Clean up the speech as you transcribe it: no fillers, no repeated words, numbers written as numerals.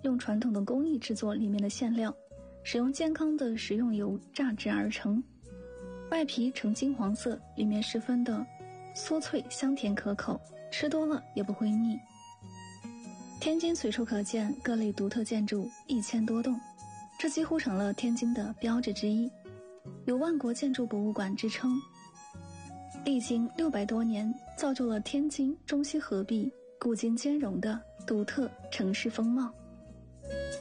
用传统的工艺制作里面的馅料，使用健康的食用油榨制而成。外皮呈金黄色，里面十分的酥脆香甜可口，吃多了也不会腻。天津随处可见各类独特建筑1000多栋，这几乎成了天津的标志之一，有万国建筑博物馆之称。历经600多年，造就了天津中西合璧、古今兼容的独特城市风貌。